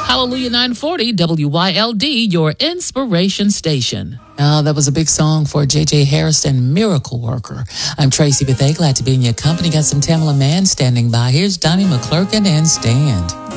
Hallelujah 940 WYLD, your inspiration station. That was a big song for J.J. Harrison, Miracle Worker. I'm Tracy Bethay, glad to be in your company. Got some Tamela Mann standing by. Here's Donnie McClurkin and Stand.